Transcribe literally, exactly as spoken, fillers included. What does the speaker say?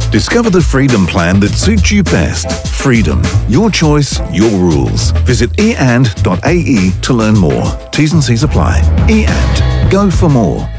Discover the Freedom plan that suits you best. Freedom. Your choice, your rules. Visit e and dot a e to learn more. T's and C's apply. e and. Go for more.